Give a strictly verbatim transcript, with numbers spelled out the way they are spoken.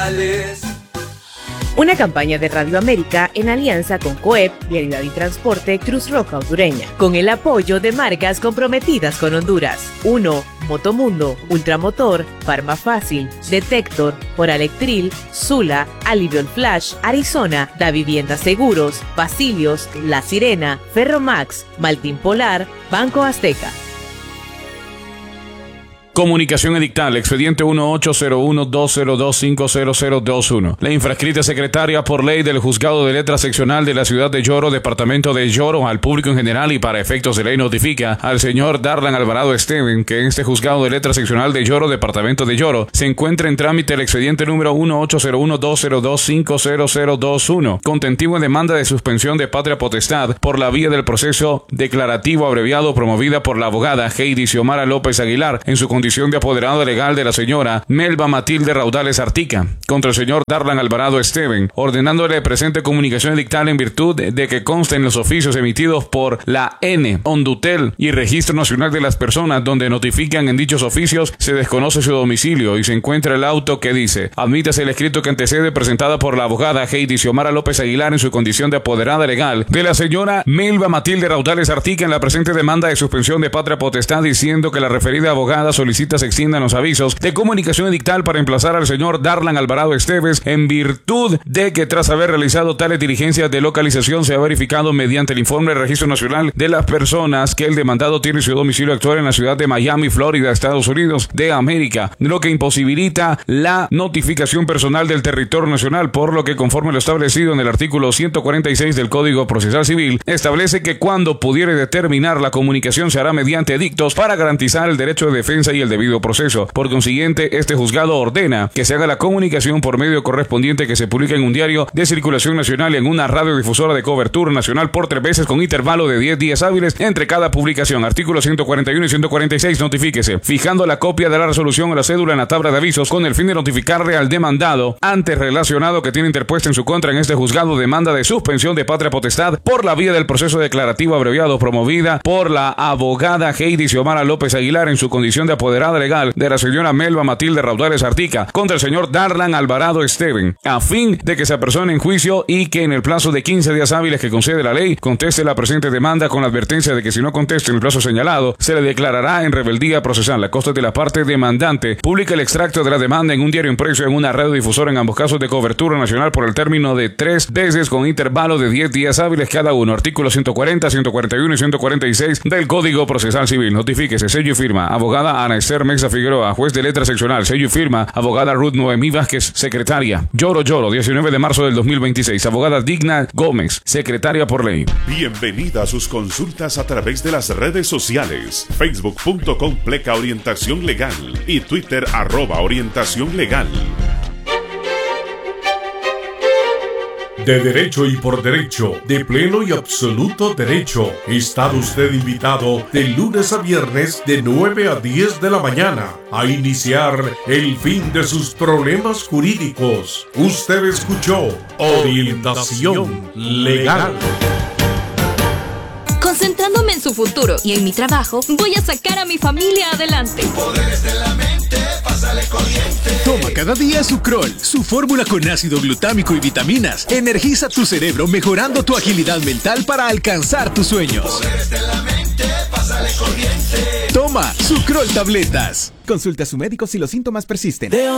iguales. Una campaña de Radio América en alianza con COEP, Vialidad y Transporte, Cruz Roja Hondureña, con el apoyo de marcas comprometidas con Honduras. uno. Motomundo, Ultramotor, Farma Fácil, Detector, Oralectril, Zula, Alivion Flash, Arizona, Da Vivienda Seguros, Basilios, La Sirena, Ferromax, Maltín Polar, Banco Azteca. Comunicación edictal, expediente uno ocho cero uno dos cero dos cinco cero cero dos uno. La infrascrita secretaria por ley del Juzgado de Letra Seccional de la Ciudad de Yoro, Departamento de Yoro, al público en general y para efectos de ley notifica al señor Darlan Alvarado Esteven que en este Juzgado de Letra Seccional de Yoro, Departamento de Yoro, se encuentra en trámite el expediente número uno ocho cero uno dos cero dos cinco cero cero dos uno, contentivo en demanda de suspensión de patria potestad por la vía del proceso declarativo abreviado promovida por la abogada Heidi Xiomara López Aguilar en su condición de apoderado legal de la señora Melba Matilde Raudales Artica contra el señor Darlan Alvarado Esteven, ordenándole presente comunicación edictal en virtud de que consta en los oficios emitidos por la N, Hondutel y Registro Nacional de las Personas, donde notifican en dichos oficios se desconoce su domicilio y se encuentra el auto que dice: admítase el escrito que antecede presentada por la abogada Heidi Xiomara López Aguilar en su condición de apoderada legal de la señora Melba Matilde Raudales Artica en la presente demanda de suspensión de patria potestad, diciendo que la referida abogada solicita se extiendan los avisos de comunicación edictal para emplazar al señor Darlan Alvarado Esteves en virtud de que tras haber realizado tales diligencias de localización se ha verificado mediante el informe del Registro Nacional de las Personas que el demandado tiene su domicilio actual en la ciudad de Miami, Florida, Estados Unidos de América, lo que imposibilita la notificación personal del territorio nacional, por lo que conforme lo establecido en el artículo ciento cuarenta y seis del Código Procesal Civil, establece que cuando pudiere determinar la comunicación se hará mediante edictos para garantizar el derecho de defensa y el debido proceso. Por consiguiente, este juzgado ordena que se haga la comunicación por medio correspondiente que se publique en un diario de circulación nacional y en una radiodifusora de cobertura nacional por tres veces con intervalo de diez días hábiles entre cada publicación. Artículos ciento cuarenta y uno y ciento cuarenta y seis. Notifíquese, fijando la copia de la resolución o la cédula en la tabla de avisos con el fin de notificarle al demandado antes relacionado que tiene interpuesta en su contra en este juzgado demanda de suspensión de patria potestad por la vía del proceso declarativo abreviado promovida por la abogada Heidi Xiomara López Aguilar en su condición de apoderada legal de la señora Melba Matilde Raudales Artica contra el señor Darlan Alvarado Esteven, a fin de que se apersone en juicio y que en el plazo de quince días hábiles que concede la ley conteste la presente demanda, con la advertencia de que si no conteste en el plazo señalado se le declarará en rebeldía procesal. La costa de la parte demandante publica el extracto de la demanda en un diario impreso en una radiodifusora en ambos casos de cobertura nacional por el término de tres veces con intervalo de diez días hábiles cada uno. Artículos ciento cuarenta, ciento cuarenta y uno y ciento cuarenta y seis del Código Procesal Civil. Notifíquese, sello y firma abogada Ana Esther Mexa Figueroa, juez de letra seccional. Sello y firma abogada Ruth Noemí Vázquez, secretaria. Yoro Yoro, diecinueve de marzo del dos mil veintiséis. Abogada Digna Gómez, secretaria por ley. Bienvenida a sus consultas a través de las redes sociales, facebook punto com pleca orientación legal y Twitter arroba orientación legal. De derecho y por derecho, de pleno y absoluto derecho, está usted invitado de lunes a viernes de nueve a diez de la mañana a iniciar el fin de sus problemas jurídicos. Usted escuchó Orientación Legal. Concentrándome en su futuro y en mi trabajo, voy a sacar a mi familia adelante. Poderes de la mente, pásale corriente. Toma cada día Sucrol, su fórmula con ácido glutámico y vitaminas. Energiza tu cerebro mejorando tu agilidad mental para alcanzar tus sueños. Poderes de la mente, pásale corriente. Toma Sucrol tabletas. Consulte a su médico si los síntomas persisten.